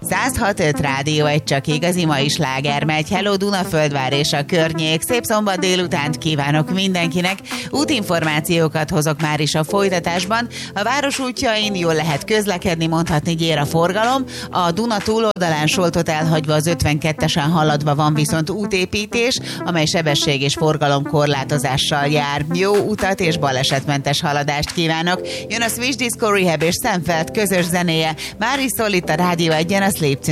106.5 Rádió Egy, csak igazi mai sláger megy. Hello Dunaföldvár és a környék. Szép szombat délutánt kívánok mindenkinek. Útinformációkat hozok már is a folytatásban. A város útjain jól lehet közlekedni, mondhatni gyér a forgalom. A Duna túloldalán Soltot elhagyva az 52-esen haladva van viszont útépítés, amely sebesség és forgalomkorlátozással jár. Jó utat és balesetmentes haladást kívánok. Jön a Swiss Disco Rehab és Szemfeld közös zenéje. Már is szól itt a Rádió Egyen a Sleep